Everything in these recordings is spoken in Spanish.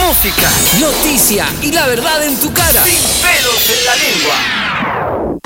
música, noticia y la verdad en tu cara. Sin pelos en la lengua.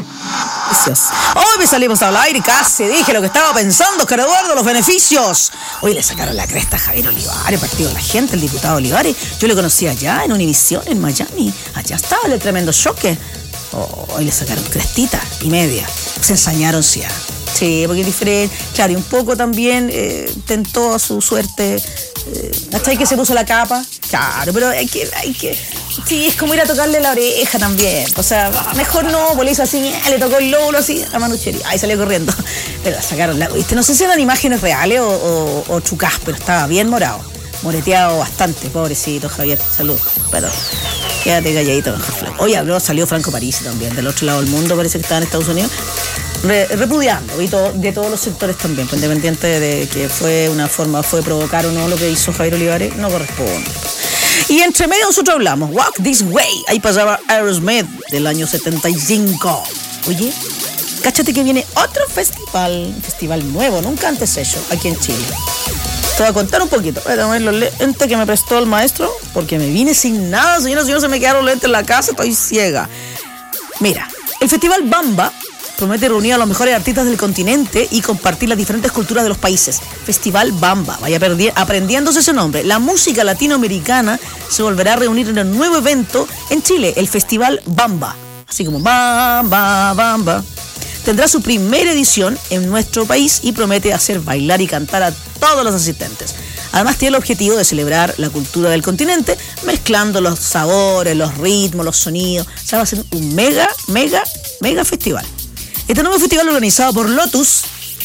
Hoy me salimos al aire, casi dije lo que estaba pensando, Oscar Eduardo, los beneficios. Hoy le sacaron la cresta a Javier Olivares, partido de la gente, el diputado Olivares. Yo le conocí allá en Univisión, en Miami. Allá estaba el tremendo choque. Hoy le sacaron crestita y media. Se ensañaron, sí. Sí, porque es diferente. Claro, y un poco también tentó a su suerte. ¿Hasta ahí que se puso la capa? Claro, pero hay que... Sí, es como ir a tocarle la oreja también. O sea, mejor no, pues le hizo así, le tocó el lóbulo así, a Manuchería. Ahí salió corriendo. Pero la sacaron, ¿viste? No sé si eran imágenes reales o chucás, pero estaba bien morado. Moreteado bastante, pobrecito Javier. Saludos. Pero quédate calladito, mejor Flaco. Oye, salió Franco Parisi también, del otro lado del mundo, parece que estaba en Estados Unidos. Repudiando de todos los sectores también, pues, independiente de que fue provocar o no lo que hizo Javier Olivares, no corresponde. Y entre medio nosotros hablamos Walk This Way, ahí pasaba Aerosmith del año 75. Oye, cáchate que viene otro festival nuevo, nunca antes hecho, aquí en Chile. Te voy a contar un poquito. Voy a tomar los lentes que me prestó el maestro, porque me vine sin nada, señoras y señores, se me quedaron los lentes en la casa, estoy ciega. Mira, el Festival Bamba promete reunir a los mejores artistas del continente y compartir las diferentes culturas de los países. Festival Bamba, vaya aprendiéndose ese nombre. La música latinoamericana se volverá a reunir en un nuevo evento en Chile, el Festival Bamba. Así como Bamba, Bamba. Tendrá su primera edición en nuestro país y promete hacer bailar y cantar a todos los asistentes. Además tiene el objetivo de celebrar la cultura del continente, mezclando los sabores, los ritmos, los sonidos. O sea, va a ser un mega festival. Este nuevo festival organizado por Lotus,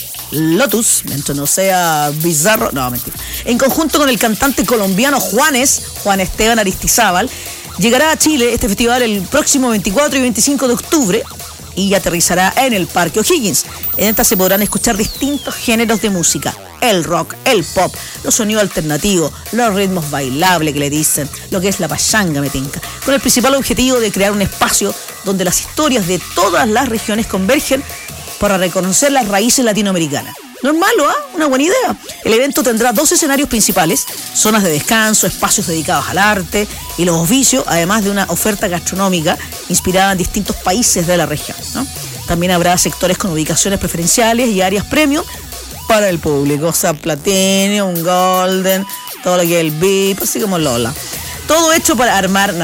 mientras no sea bizarro, no, mentira, en conjunto con el cantante colombiano Juan Esteban Aristizábal, llegará a Chile este festival el próximo 24 y 25 de octubre y aterrizará en el Parque O'Higgins. En esta se podrán escuchar distintos géneros de música, el rock, el pop, los sonidos alternativos, los ritmos bailables que le dicen, lo que es la pachanga metinca, con el principal objetivo de crear un espacio donde las historias de todas las regiones convergen para reconocer las raíces latinoamericanas. No es malo, una buena idea. El evento tendrá 2 escenarios principales, zonas de descanso, espacios dedicados al arte y los oficios, además de una oferta gastronómica inspirada en distintos países de la región, ¿no? También habrá sectores con ubicaciones preferenciales y áreas premium para el público, o sea, Platinum, Golden, todo lo que es el VIP, así como Lola. Todo hecho para armar,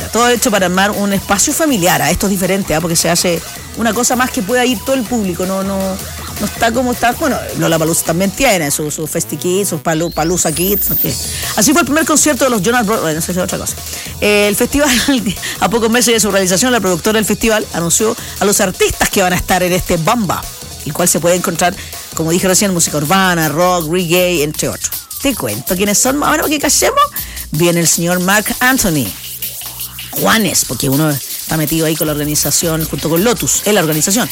un espacio familiar. Esto es diferente, porque se hace una cosa más que pueda ir todo el público, no está como está. Bueno, Lollapalooza también tiene su Festi Kids, sus Palooza Kids. Okay. Así fue el primer concierto de los Jonas Brothers. Bueno, eso es otra cosa. El festival, a pocos meses de su realización, la productora del festival anunció a los artistas que van a estar en este Bamba, el cual se puede encontrar, como dije recién, música urbana, rock, reggae, entre otros. Te cuento quiénes son, más o menos, que callemos. Viene el señor Marc Anthony, Juanes, porque uno está metido ahí con la organización, junto con Lotus, en la organización.